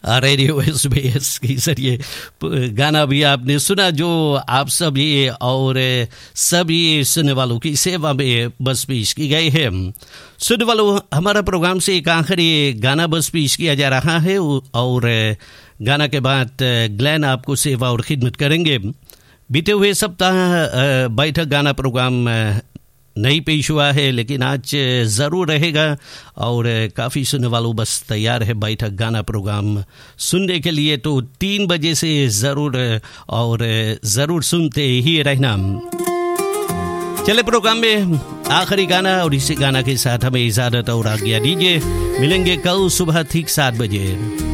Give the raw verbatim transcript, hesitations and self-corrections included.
Radio SBS के जरिए गाना भी आपने सुना, जो आप सभी और सभी सुनने वालों की सेवा में बस पेश की गई है। सुनने वालों, हमारा प्रोग्राम से एक आखिरी गाना बस पेश किया जा रहा है और गाना के बाद ग्लेन आपको सेवा और खिदमत करेंगे। बीते हुए सप्ताह बैठक गाना प्रोग्राम नहीं पेश हुआ है, लेकिन आज ज़रूर रहेगा और काफ़ी सुनने वालों बस तैयार है बैठक गाना प्रोग्राम सुनने के लिए, तो तीन बजे से ज़रूर और ज़रूर सुनते ही रहना। चले प्रोग्राम में आखिरी गाना, और इसी गाना के साथ हमें इजाज़त और आज्ञा दीजिए। मिलेंगे कल सुबह ठीक सात बजे।